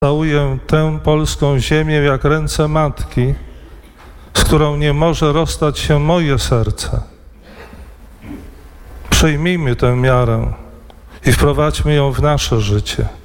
Całuję tę polską ziemię jak ręce matki, z którą nie może rozstać się moje serce. Przyjmijmy tę miarę i wprowadźmy ją w nasze życie.